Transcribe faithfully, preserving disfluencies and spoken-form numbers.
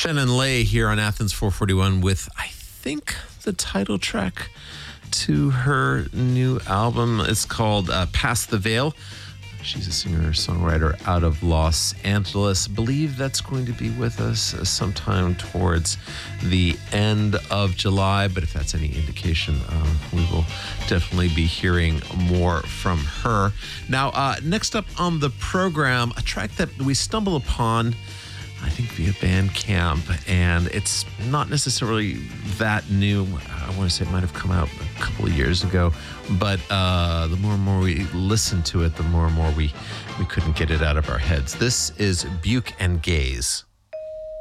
Shannon Lay here on Athens four forty-one with, I think, the title track to her new album. It's called uh, Past the Veil. She's a singer-songwriter out of Los Angeles. Believe that's going to be with us sometime towards the end of July. But if that's any indication, uh, we will definitely be hearing more from her. Now, uh, next up on the program, a track that we stumble upon, I think via Bandcamp, and it's not necessarily that new. I want to say it might have come out a couple of years ago, but uh, the more and more we listened to it, the more and more we, we couldn't get it out of our heads. This is Buke and Gaze.